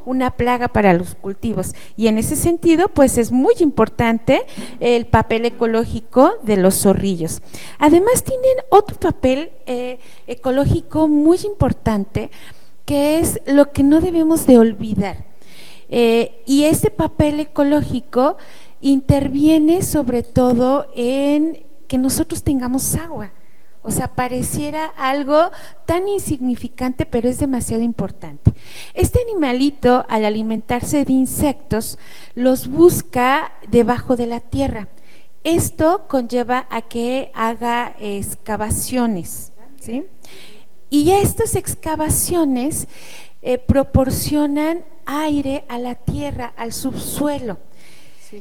una plaga para los cultivos. Y en ese sentido, pues es muy importante el papel ecológico de los zorrillos. Además tienen otro papel ecológico muy importante, que es lo que no debemos de olvidar. Y este papel ecológico interviene sobre todo en que nosotros tengamos agua. O sea, pareciera algo tan insignificante, pero es demasiado importante. Este animalito, al alimentarse de insectos, los busca debajo de la tierra. Esto conlleva a que haga excavaciones, ¿sí? Y estas excavaciones proporcionan aire a la tierra, al subsuelo. Sí.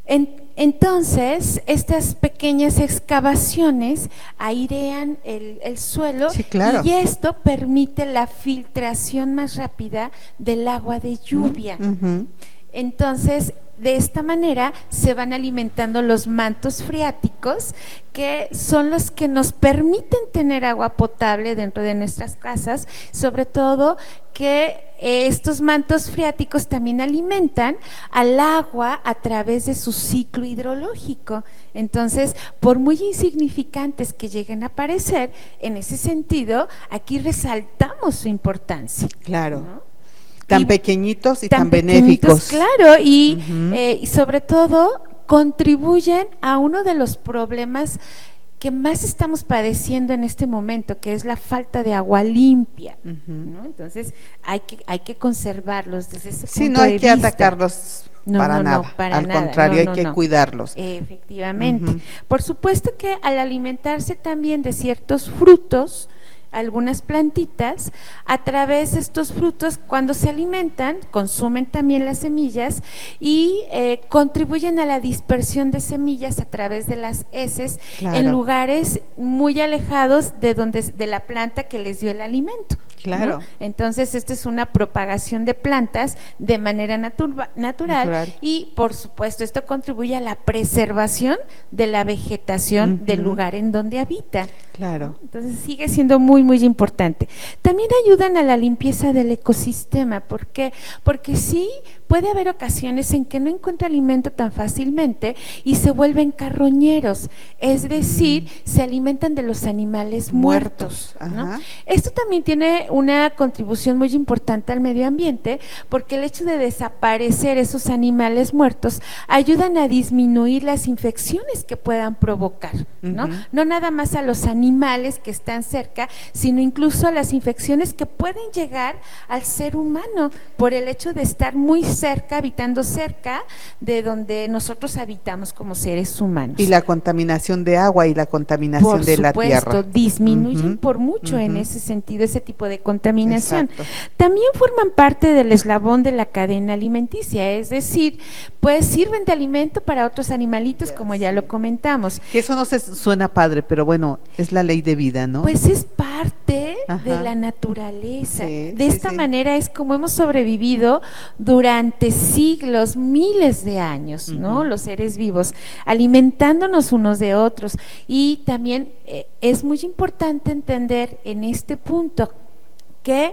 Entonces, estas pequeñas excavaciones airean el suelo, sí, claro. y esto permite la filtración más rápida del agua de lluvia. Entonces, de esta manera se van alimentando los mantos freáticos, que son los que nos permiten tener agua potable dentro de nuestras casas, sobre todo que estos mantos freáticos también alimentan al agua a través de su ciclo hidrológico. Entonces, por muy insignificantes que lleguen a parecer, en ese sentido, aquí resaltamos su importancia. Claro. ¿No? Tan pequeñitos y tan benéficos. Claro, y sobre todo contribuyen a uno de los problemas que más estamos padeciendo en este momento, que es la falta de agua limpia, ¿no? Entonces hay que conservarlos desde ese punto de vista. Sí, no hay que atacarlos para nada, al contrario, hay que cuidarlos. Efectivamente. Por supuesto que al alimentarse también de ciertos frutos, algunas plantitas, a través de estos frutos, cuando se alimentan, consumen también las semillas y contribuyen a la dispersión de semillas a través de las heces, claro, en lugares muy alejados de la planta que les dio el alimento. Claro. ¿No? Entonces, esta es una propagación de plantas de manera natural, y por supuesto esto contribuye a la preservación de la vegetación del lugar en donde habita. Claro. Entonces sigue siendo muy, muy importante. También ayudan a la limpieza del ecosistema. ¿Por qué? Porque sí puede haber ocasiones en que no encuentra alimento tan fácilmente y se vuelven carroñeros, es decir, se alimentan de los animales muertos, ¿no? Esto también tiene una contribución muy importante al medio ambiente, porque el hecho de desaparecer esos animales muertos ayudan a disminuir las infecciones que puedan provocar, ¿no? No nada más a los animales que están cerca, sino incluso a las infecciones que pueden llegar al ser humano por el hecho de estar muy cerca, habitando cerca de donde nosotros habitamos como seres humanos. Y la contaminación de agua y la contaminación de la tierra. Por supuesto, disminuyen por mucho en ese sentido, ese tipo de contaminación. Exacto. También forman parte del eslabón de la cadena alimenticia, es decir, pues sirven de alimento para otros animalitos, como ya lo comentamos. Que eso no se suena padre, pero bueno, es la ley de vida, ¿no? Pues es parte de la naturaleza. De esta manera es como hemos sobrevivido durante siglos, miles de años, ¿no? Los seres vivos, alimentándonos unos de otros. Y también es muy importante entender en este punto que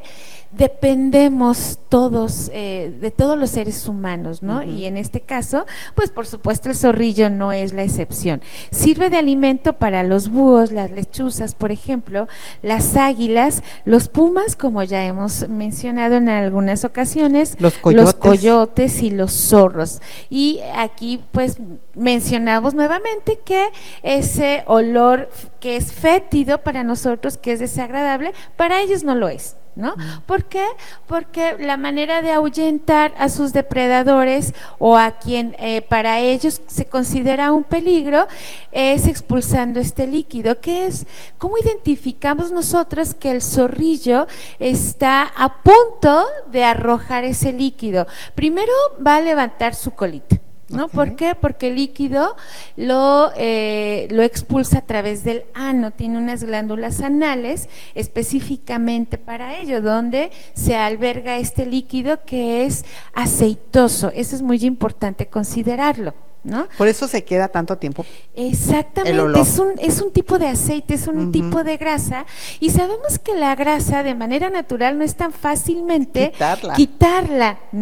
dependemos todos de todos los seres humanos, ¿no? Y en este caso, pues por supuesto el zorrillo no es la excepción. Sirve de alimento para los búhos, las lechuzas, por ejemplo, las águilas, los pumas, como ya hemos mencionado en algunas ocasiones, los coyotes y los zorros. Y aquí pues mencionamos nuevamente que ese olor que es fétido para nosotros, que es desagradable, para ellos no lo es, ¿no? ¿Por qué? Porque la manera de ahuyentar a sus depredadores o a quien para ellos se considera un peligro es expulsando este líquido. ¿Qué es? ¿Cómo identificamos nosotros que el zorrillo está a punto de arrojar ese líquido? Primero va a levantar su colita, ¿no? ¿Por qué? Porque el líquido lo expulsa a través del ano, tiene unas glándulas anales específicamente para ello, donde se alberga este líquido que es aceitoso. Eso es muy importante considerarlo, ¿no? Por eso se queda tanto tiempo. Exactamente, es un tipo de aceite, es un tipo de grasa, y sabemos que la grasa de manera natural no es tan fácilmente quitarla.